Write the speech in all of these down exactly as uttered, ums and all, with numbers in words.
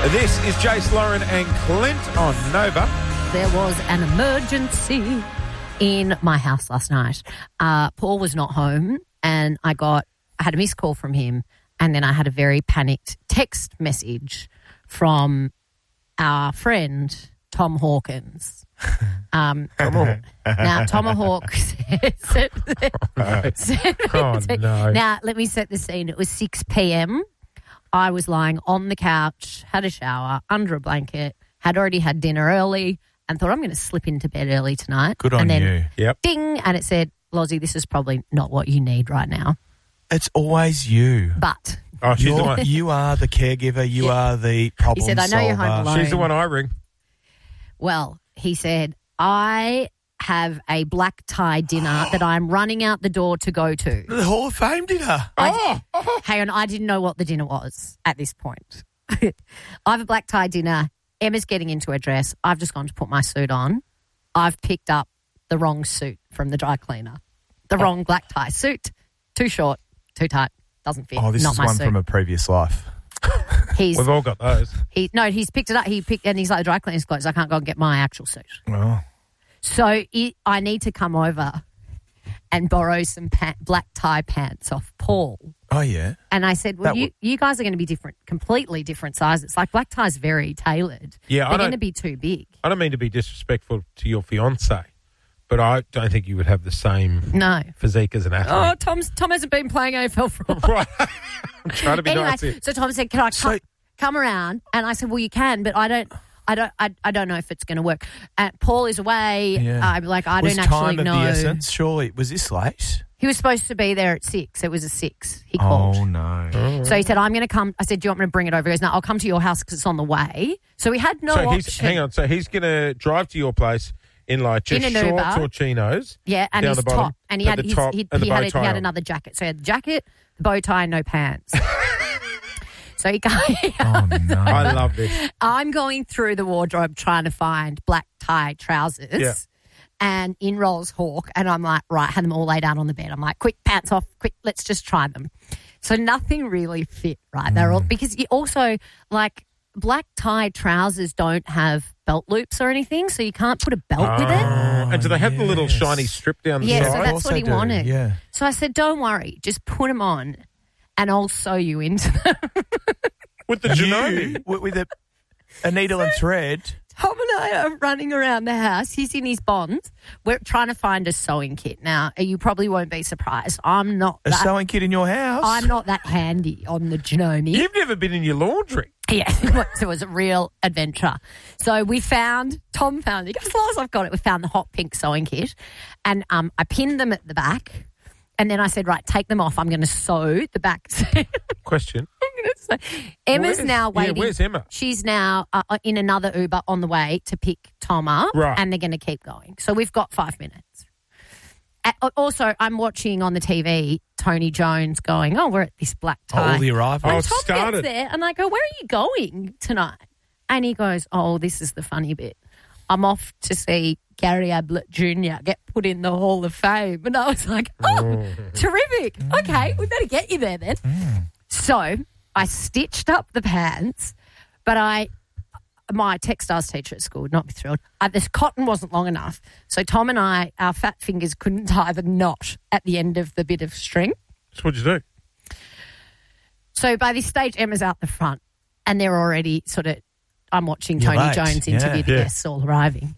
This is Jace, Lauren and Clint on Nova. There was an emergency in my house last night. Uh, Paul was not home and I got, I had a missed call from him and then I had a very panicked text message from our friend, Tom Hawkins. Um, now, Tomahawk said, said, Oh, no. Now, let me set the scene. It was six p.m. I was lying on the couch, had a shower, under a blanket, had already had dinner early and thought I'm going to slip into bed early tonight. Good on and then, you. Yep. Ding, and it said, Lozzie, this is probably not what you need right now. It's always you. But Oh, she's the You're, one. you are the caregiver. You Yeah. are the problem He said, I know you're home solver. alone. She's the one I ring. Well, he said, I have a black tie dinner that I'm running out the door to go to. The Hall of Fame dinner. I, hang on, I didn't know what the dinner was at this point. I have a black tie dinner. Emma's getting into her dress. I've just gone to put my suit on. I've picked up the wrong suit from the dry cleaner. The wrong black tie suit. Too short, too tight, doesn't fit. Oh, this Not is my one suit. from a previous life. He's We've all got those. he no, he's picked it up. He picked and he's like, the dry cleaner's clothes. I can't go and get my actual suit. Oh. So it, I need to come over and borrow some pa- black tie pants off Paul. Oh, yeah. And I said, well, That you, would- you guys are going to be different, completely different sizes. Like black tie's very tailored. Yeah, I They're don't- going to be too big. I don't mean to be disrespectful to your fiance, but I don't think you would have the same No. physique as an Oh, athlete. Tom's, Tom hasn't been playing A F L for a while. Right. I'm trying to be Anyway, nice here. so Tom said, can I come, So- come around? And I said, well, you can, but I don't. I don't. I, I don't know if it's going to work. Uh, Paul is away. Yeah. I'm like, I was don't actually time of know. the essence? Surely. Was this late? He was supposed to be there at six. It was a six. He called. Oh, no. So he said, I'm going to come. I said, do you want me to bring it over? He goes, no, I'll come to your house because it's on the way. So we had no so option. he's, hang on. So he's going to drive to your place in like just In an shorts Uber. or chinos. Yeah, and down his the bottom, top. And he at had, the his, top, he, and the he, bow had, a- tie he had on. another jacket. So he had the jacket, the bow tie, no pants. So he got, Oh, no. I love this. I'm going through the wardrobe trying to find black tie trousers. Yeah. And in rolls Hawk. And I'm like, right, had them all laid out on the bed. I'm like, quick, pants off, quick, let's just try them. So nothing really fit, right? They're all, because you also, like, black tie trousers don't have belt loops or anything, so you can't put a belt with it. Oh, and do they have the little yes. shiny strip down the Yeah, side? so Of that's course what they he do, wanted. Yeah. So I said, don't worry, just put them on and I'll sew you into them. With the Janome. You, with with a, a needle and thread. Tom and I are running around the house. He's in his bonds. We're trying to find a sewing kit. Now, you probably won't be surprised. I'm not A that, sewing kit in your house. I'm not that handy on the Janome. You've never been in your laundry. Yeah, it was a real adventure. So we found, Tom found it. As long as I've got it, we found the hot pink sewing kit. And um, I pinned them at the back. And then I said, right, take them off. I'm going to sew the back. Question. So Emma's Where's- now yeah, waiting. where's Emma? She's now uh, in another Uber on the way to pick Tom up, Right. and they're going to keep going. So we've got five minutes. Uh, also, I'm watching on the T V Tony Jones going, oh, we're at this black tie. Oh, the arrival. Oh, and it Tom started. gets there, and I go, where are you going tonight? And he goes, oh, this is the funny bit. I'm off to see Gary Ablett Junior get put in the Hall of Fame. And I was like, oh, terrific. Okay, we better get you there then. So I stitched up the pants, but I, my Textiles teacher at school would not be thrilled. Uh, this cotton wasn't long enough. So Tom and I, our fat fingers couldn't tie the knot at the end of the bit of string. So what'd you do? So by this stage, Emma's out the front and they're already sort of, I'm watching You're Tony late, Jones yeah. interview the Yeah. guests all arriving.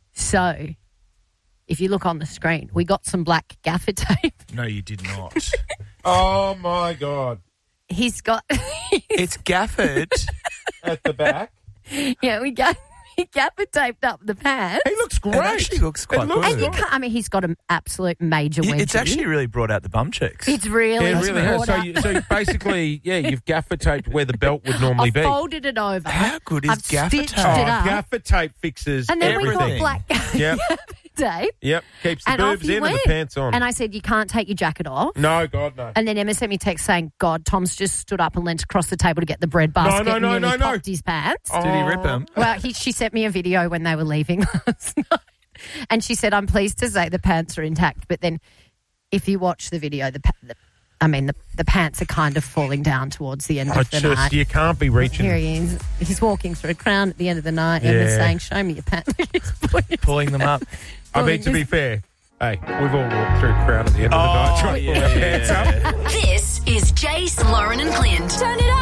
So if you look on the screen, we got some black gaffer tape. No, you did not. Oh, my God. He's got, It's gaffered. At the back. yeah, we got, he gaffer taped up the pants. He looks great. It actually looks quite It looks good. And you good. can't, I mean, he's got an absolute major wedgie. It's actually really brought out the bum cheeks. It's really, Yeah, it really has. brought So, out- you, so basically, yeah, you've gaffer taped where the belt would normally I've be. folded it over. How good is I've gaffer stitched tape? Oh, it up. gaffer tape fixes And then everything. we got black Yep, gaffer tape. yep. Keeps the And off boobs he in went. and the pants on. And I said, you can't take your jacket off. no, God, no. And then Emma sent me a text saying, God, Tom's just stood up and leant across the table to get the bread basket no, and no, nearly no, no. popped his pants. Oh. Did he rip them? Well, he, she sent me a video when they were leaving last night. And she said, I'm pleased to say the pants are intact. But then if you watch the video, the, pa- the I mean, the, the pants are kind of falling down towards the end I of the just, night. you can't be reaching. Here he is. He's walking through Crown at the end of the night. Emma's Yeah. saying, show me your pants. He's pulling- Pulling them up. I mean, to be fair, hey, we've all walked through Crown at the end of the night trying to pull our pants up. This is Jace, Lauren and Clint. Turn it up.